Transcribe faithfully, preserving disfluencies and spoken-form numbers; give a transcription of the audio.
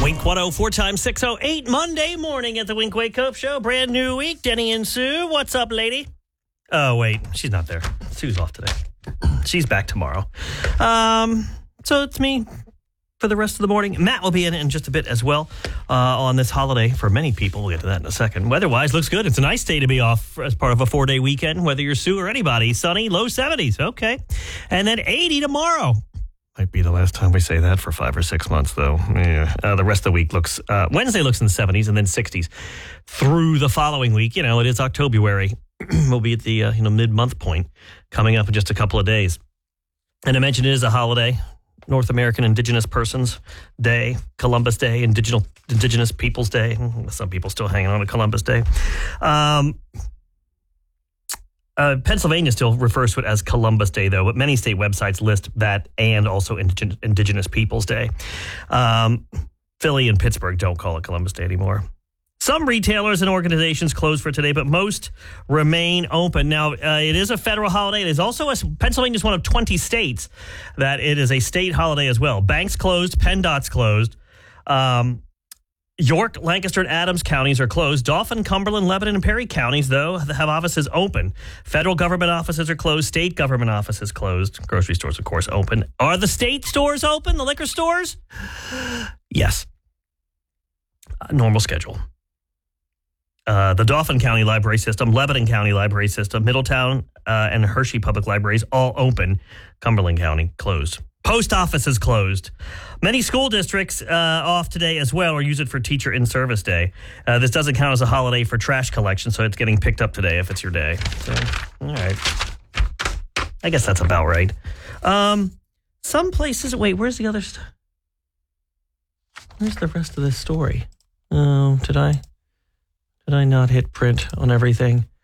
Wink one oh four times six oh eight, Monday morning at the Wink Wake Up Show. Brand new week. Denny and Sue. What's up, lady? Oh, wait. She's not there. Sue's off today. She's back tomorrow. Um, so it's me for the rest of the morning. Matt will be in it in just a bit as well uh, on this holiday for many people. We'll get to that in a second. Weather-wise, looks good. It's a nice day to be off as part of a four-day weekend, whether you're Sue or anybody. Sunny, low seventies. Okay. And then eighty tomorrow. Might be the last time we say that for five or six months, though. Yeah. Uh, the rest of the week looks, uh, Wednesday looks in the seventies and then sixties. Through the following week, you know, it is October. We'll be at the uh, you know mid-month point coming up in just a couple of days. And I mentioned it is a holiday, North American Indigenous Persons Day, Columbus Day, Indigenous, Indigenous Peoples Day. Some people still hanging on to Columbus Day. Um... Uh, Pennsylvania still refers to it as Columbus Day, though, but many state websites list that and also Indig- Indigenous Peoples Day. Um, Philly and Pittsburgh don't call it Columbus Day anymore. Some retailers and organizations close for today, but most remain open. Now, uh, it is a federal holiday. It is also, a, Pennsylvania is one of twenty states that it is a state holiday as well. Banks closed, PennDOT's closed. Um, York, Lancaster, and Adams counties are closed. Dauphin, Cumberland, Lebanon, and Perry counties, though, have offices open. Federal government offices are closed. State government offices closed. Grocery stores, of course, open. Are the state stores open? The liquor stores? Yes. Uh, normal schedule. Uh, the Dauphin County Library System, Lebanon County Library System, Middletown, uh, and Hershey Public Libraries all open. Cumberland County closed. Post office is closed. Many school districts uh, off today as well, or use it for Teacher in Service Day. Uh, this doesn't count as a holiday for trash collection, so it's getting picked up today if it's your day. So, all right. I guess that's about right. Um, some places, wait, where's the other stuff? Where's the rest of this story? Oh, did I, did I not hit print on everything?